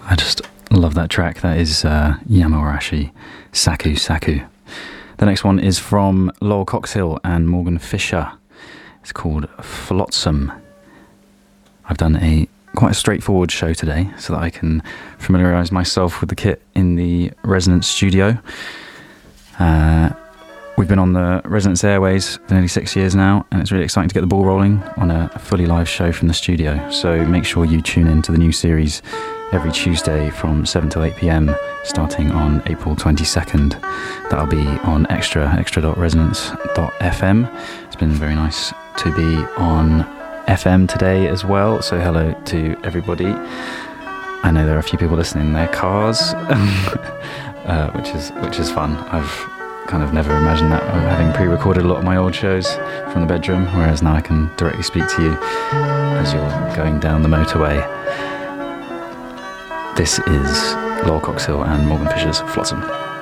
I just love that track. That is Yamarashi, Saku Saku. The next one is from Lowell Coxhill and Morgan Fisher. It's called Flotsam. I've done quite a straightforward show today so that I can familiarise myself with the kit in the Resonance studio. We've been on the Resonance Airways for nearly 6 years now, and it's really exciting to get the ball rolling on a fully live show from the studio. So make sure you tune in to the new series every Tuesday from 7 till 8 p.m, starting on April 22nd. That'll be on extra.resonance.fm. It's been very nice to be on FM today as well, so hello to everybody. I know there are a few people listening in their cars, which is fun. I've kind of never imagined that, having pre-recorded a lot of my old shows from the bedroom, whereas now I can directly speak to you as you're going down the motorway. This is Lowell Coxhill and Morgan Fisher's Flotsam.